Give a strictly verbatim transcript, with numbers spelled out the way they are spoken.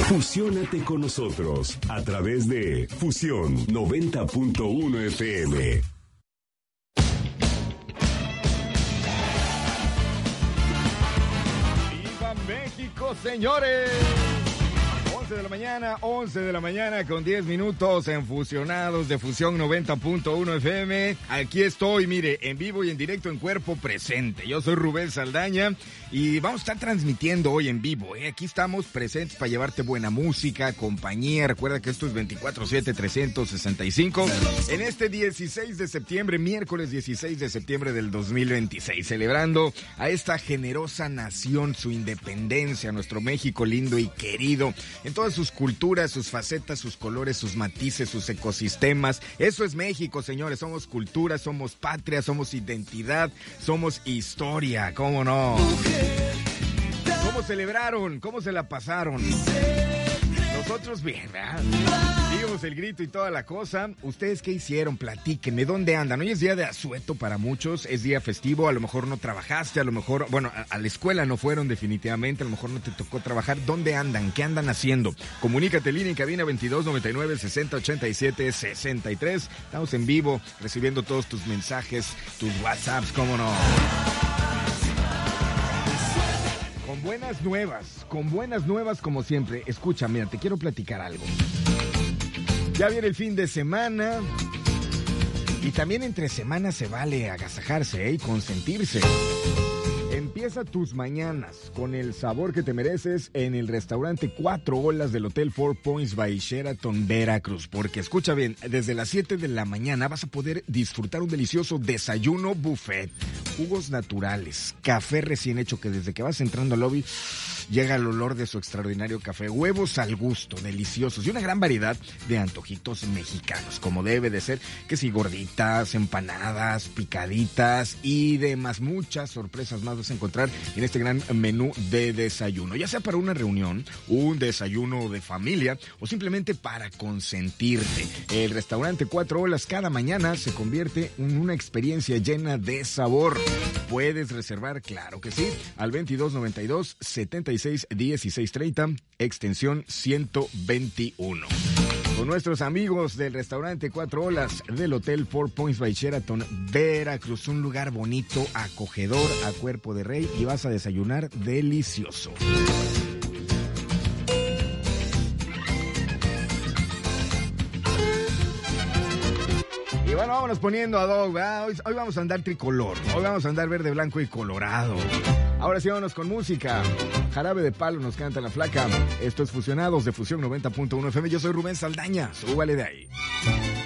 Fusiónate con nosotros a través de Fusión noventa punto uno F M. ¡Viva México, señores! once de la mañana, once de la mañana con diez minutos en Fusionados de Fusión noventa punto uno F M. Aquí estoy, mire, en vivo y en directo, en cuerpo presente. Yo soy Rubén Saldaña y vamos a estar transmitiendo hoy en vivo, ¿eh? Aquí estamos presentes para llevarte buena música, compañía. Recuerda que esto es veinticuatro siete trescientos sesenta y cinco. En este dieciséis de septiembre, miércoles dieciséis de septiembre del dos mil veintiséis, celebrando a esta generosa nación, su independencia, nuestro México lindo y querido. En todas sus culturas, sus facetas, sus colores, sus matices, sus ecosistemas. Eso es México, señores. Somos cultura, somos patria, somos identidad, somos historia. ¿Cómo no? ¿Cómo celebraron? ¿Cómo se la pasaron? Nosotros bien, ¿verdad? Dimos el grito y toda la cosa. ¿Ustedes qué hicieron? Platíquenme, ¿dónde andan? Hoy es día de asueto para muchos, es día festivo, a lo mejor no trabajaste, a lo mejor, bueno, a, a la escuela no fueron definitivamente, a lo mejor no te tocó trabajar. ¿Dónde andan? ¿Qué andan haciendo? Comunícate, línea en cabina veintidós noventa y nueve sesenta ochenta y siete sesenta y tres. Estamos en vivo, recibiendo todos tus mensajes, tus WhatsApps, ¿cómo no? Con buenas nuevas, con buenas nuevas como siempre. Escucha, mira, te quiero platicar algo. Ya viene el fin de semana y también entre semanas se vale agasajarse, ¿eh? Y consentirse. Empieza tus mañanas con el sabor que te mereces en el restaurante Cuatro Olas del Hotel Four Points by Sheraton Veracruz. Porque escucha bien, desde las siete de la mañana vas a poder disfrutar un delicioso desayuno buffet, jugos naturales, café recién hecho que desde que vas entrando al lobby llega el olor de su extraordinario café, huevos al gusto, deliciosos y una gran variedad de antojitos mexicanos, como debe de ser, que si gorditas, empanadas, picaditas y demás, muchas sorpresas más vas a encontrar en este gran menú de desayuno, ya sea para una reunión, un desayuno de familia o simplemente para consentirte. El restaurante Cuatro Olas cada mañana se convierte en una experiencia llena de sabor. Puedes reservar, claro que sí, al veintidós noventa y dos setenta y seis dieciséis treinta, extensión ciento veintiuno. Con nuestros amigos del restaurante Cuatro Olas del Hotel Four Points by Sheraton Veracruz, un lugar bonito, acogedor, a cuerpo de rey, y vas a desayunar delicioso. Y bueno, vámonos poniendo a Dog, ¿verdad? Hoy, hoy vamos a andar tricolor, hoy vamos a andar verde, blanco y colorado. Ahora sí, vámonos con música. Jarabe de Palo nos canta La Flaca. Esto es Fusionados de Fusión noventa punto uno F M. Yo soy Rubén Saldaña. Súbale de ahí.